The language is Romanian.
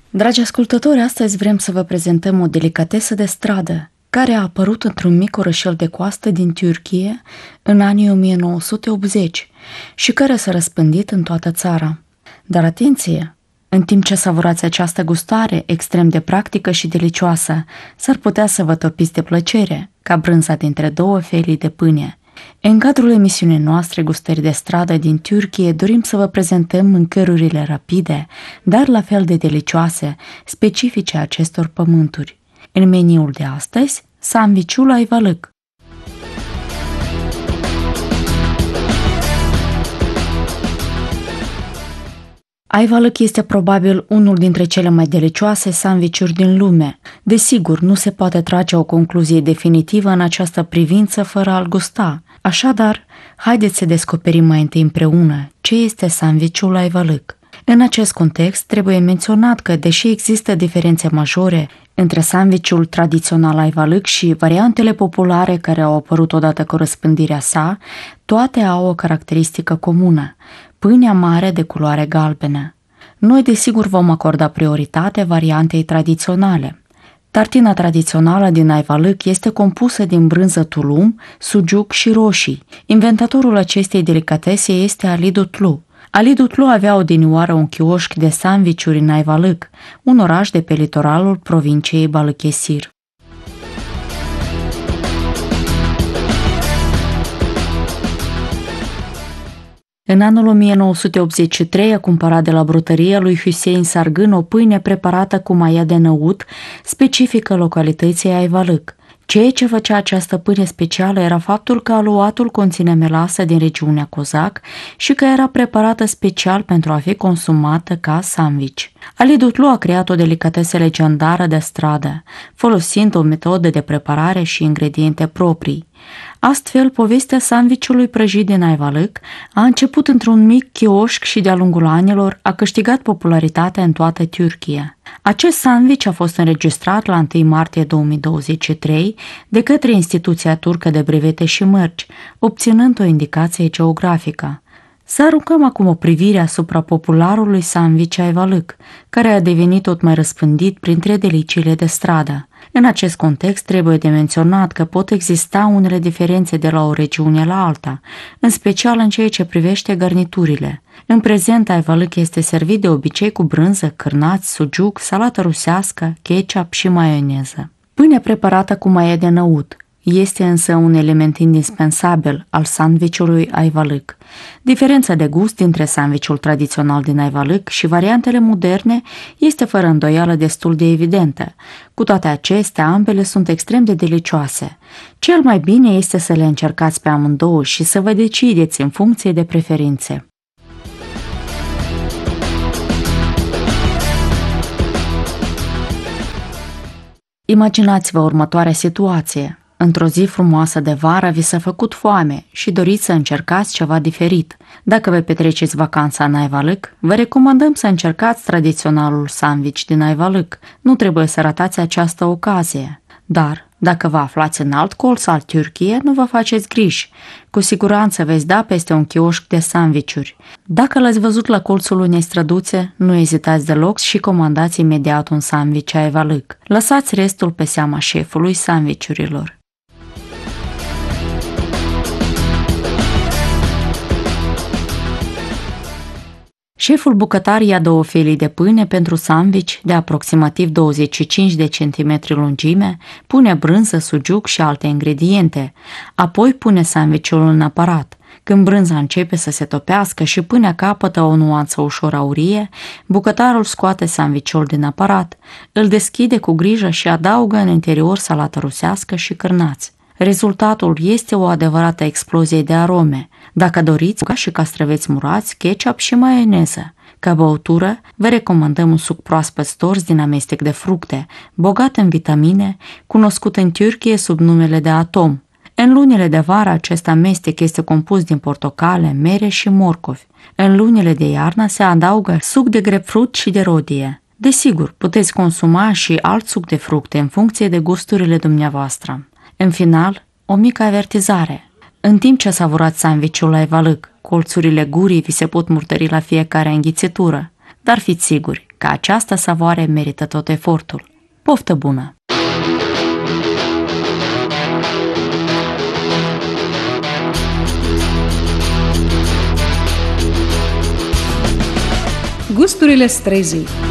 Dragi ascultători, astăzi vrem să vă prezentăm o delicatesă de stradă care a apărut într-un mic orășel de coastă din Turcia în anii 1980 și care s-a răspândit în toată țara. Dar atenție! În timp ce savurați această gustare extrem de practică și delicioasă, s-ar putea să vă topiți de plăcere, ca brânza dintre două felii de pâine. În cadrul emisiunii noastre Gustări de stradă din Turcia dorim să vă prezentăm mâncărurile rapide, dar la fel de delicioase, specifice acestor pământuri. În meniul de astăzi, sandvișul ayvalık. Ayvalık este probabil unul dintre cele mai delicioase sandvișuri din lume. Desigur, nu se poate trage o concluzie definitivă în această privință fără a-l gusta. Așadar, haideți să descoperim mai întâi împreună ce este sandvișul ayvalık. În acest context, trebuie menționat că, deși există diferențe majore între sandvișul tradițional ayvalık și variantele populare care au apărut odată cu răspândirea sa, toate au o caracteristică comună: pâinea mare de culoare galbenă. Noi, desigur, vom acorda prioritate variantei tradiționale. Tartina tradițională din ayvalık este compusă din brânză tulum, sucuk și roșii. Inventatorul acestei delicatese este Ali Dutlu. Ali Dutlu avea odinioară un chioșc de sandvișuri în Ayvalık, un oraș de pe litoralul provinciei Balıkesir. În anul 1983 a cumpărat de la brutăria lui Hüseyin Sargın o pâine preparată cu maia de năut, specifică localității Ayvalık. Ceea ce făcea această pâine specială era faptul că aluatul conține melasă din regiunea Cozac și că era preparată special pentru a fi consumată ca sandwich. Ali Dutlu a creat o delicatesă legendară de stradă, folosind o metodă de preparare și ingrediente proprii. Astfel, povestea sandvișului prăjit din Ayvalık a început într-un mic chioșc și de-a lungul anilor a câștigat popularitate în toată Turcia. Acest sandwich a fost înregistrat la 1 martie 2023 de către Instituția Turcă de Brevete și Mărci, obținând o indicație geografică. Să aruncăm acum o privire asupra popularului sandwich ayvalık, care a devenit tot mai răspândit printre deliciile de stradă. În acest context trebuie de menționat că pot exista unele diferențe de la o regiune la alta, în special în ceea ce privește garniturile. În prezent, ayvalık este servit de obicei cu brânză, cârnați, sucuk, salată rusească, ketchup și maioneză. Pâinea preparată cu maie de năut este însă un element indispensabil al sandvișului ayvalık. Diferența de gust dintre sandvișul tradițional din Ayvalık și variantele moderne este fără îndoială destul de evidentă. Cu toate acestea, ambele sunt extrem de delicioase. Cel mai bine este să le încercați pe amândouă și să vă decideți în funcție de preferințe. Imaginați-vă următoarea situație. Într-o zi frumoasă de vară vi s-a făcut foame și doriți să încercați ceva diferit. Dacă vă petreceți vacanța în Ayvalık, vă recomandăm să încercați tradiționalul sandwich din Ayvalık. Nu trebuie să ratați această ocazie. Dar, dacă vă aflați în alt colț al Turciei, nu vă faceți griji. Cu siguranță veți da peste un chioșc de sandvișuri. Dacă l-ați văzut la colțul unei străduțe, nu ezitați deloc și comandați imediat un sandwich ayvalık. Lăsați restul pe seama șefului sandvișurilor. Șeful bucătar ia 2 felii de pâine pentru sandwich de aproximativ 25 de centimetri lungime, pune brânză, sucuk și alte ingrediente. Apoi pune sandwichul în aparat. Când brânza începe să se topească și pâinea capătă o nuanță ușor aurie, bucătarul scoate sandwichul din aparat, îl deschide cu grijă și adaugă în interior salată rusească și cârnați. Rezultatul este o adevărată explozie de arome. Dacă doriți, ca și castraveți murați, ketchup și maioneză. Ca băutură, vă recomandăm un suc proaspăt stors din amestec de fructe, bogat în vitamine, cunoscut în Turcie sub numele de atom. În lunile de vară, acest amestec este compus din portocale, mere și morcovi. În lunile de iarnă se adaugă suc de grapefruit și de rodie. Desigur, puteți consuma și alt suc de fructe în funcție de gusturile dumneavoastră. În final, o mică avertizare. În timp ce savurați sandvișul ayvalık, colțurile gurii vi se pot murdări la fiecare înghițitură, dar fiți siguri că această savoare merită tot efortul. Poftă bună! Gusturile străzii.